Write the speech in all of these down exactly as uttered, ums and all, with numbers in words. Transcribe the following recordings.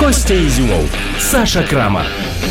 Костя Ізюмов, Саша Крамар.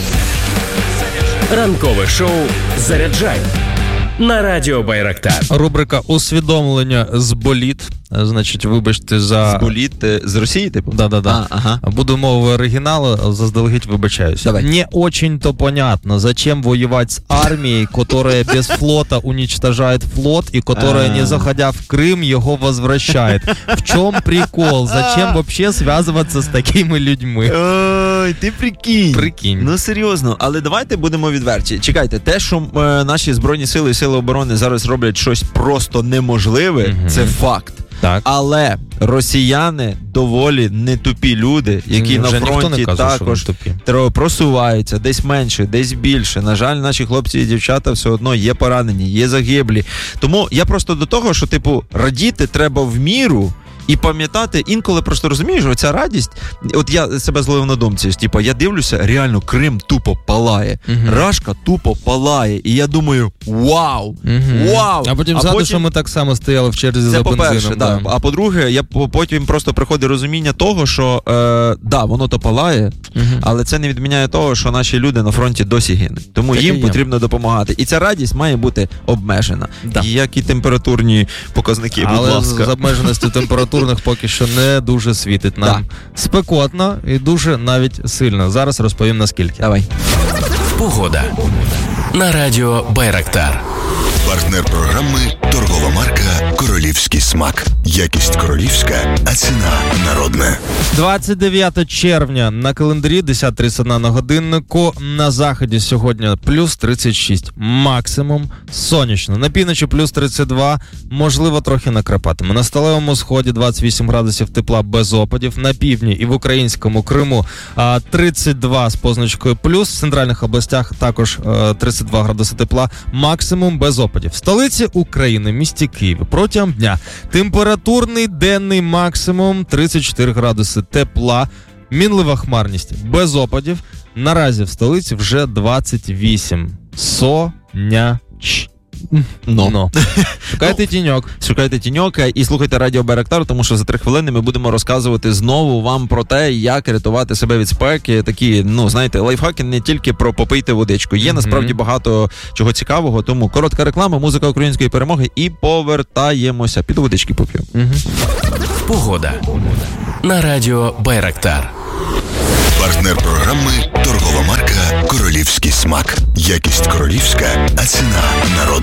Ранкове шоу «Заряджай» на Радіо Байрактар. Рубрика «Усвідомлення з боліт». Значить, вибачте за... З боліт? З Росії, типу? Да-да-да. А, ага. Буду мовою оригіналу, заздалегідь вибачаюсь. Давай. Не очень-то понятно, зачем воевать с армией, которая без флота уничтожает флот и которая, не заходя в Крым, его возвращает. В чем прикол? Зачем вообще связываться с такими людьми? Ой, ти прикинь. Прикинь. Ну, серйозно. Але давайте будемо відверті. Чекайте, те, що е, наші Збройні Сили і Сили оборони зараз роблять щось просто неможливе, угу. це факт. Так. Але росіяни доволі не тупі люди, які Вже на фронті казав, також просуваються, десь менше, десь більше. На жаль, наші хлопці і дівчата все одно є поранені, є загиблі. Тому я просто до того, що, типу, радіти треба в міру, і пам'ятати, інколи просто розумієш, оця радість, от я себе зловив на думці, типу, я дивлюся, реально Крим тупо палає, uh-huh. Рашка тупо палає, і я думаю, вау, uh-huh. вау. А потім згадую, що ми так само стояли в черзі за бензином. Це по-перше, да. Да. А по-друге, я потім просто приходить розуміння того, що, е, да, воно то палає, uh-huh. але це не відміняє того, що наші люди на фронті досі гинуть. Тому так їм потрібно допомагати. І ця радість має бути обмежена. Да. Як і температурні показники, але будь ласка. Але з обмеженістю температурних поки що не дуже світить нам. Да. Спекотно і дуже навіть сильно. Зараз розповім наскільки. Давай. Погода на Радіо Байрактар. Партнер програми торгова марка «Королівський смак». Якість королівська, а ціна народна. двадцять дев'яте червня на календарі, десята тридцять одна на годиннику. На заході сьогодні плюс тридцять шість. Максимум сонячно. На півночі плюс тридцять два. Можливо, трохи накрапатиме. На сталевому сході двадцять вісім градусів тепла без опадів. На півдні і в українському Криму тридцять два з позначкою плюс. В центральних областях також тридцять два градуси тепла. Максимум без опадів. В столиці України, місті Києві, протягом дня температурний денний максимум тридцять чотири градуси тепла, мінлива хмарність без опадів. Наразі в столиці вже двадцять вісім. Соняч. Но. Но. Шукайте тіньок. Шукайте тіньок і слухайте Радіо Байрактар, тому що за три хвилини ми будемо розказувати знову вам про те, як рятувати себе від спеки. Такі, ну, знаєте, лайфхаки не тільки про попийте водичку. Є mm-hmm. насправді багато чого цікавого, тому коротка реклама, музика української перемоги і повертаємося. Піду водички поп'ю. Mm-hmm. Погода на Радіо Байрактар. Партнер програми торгова марка «Королівський смак». Якість королівська, а ціна народна.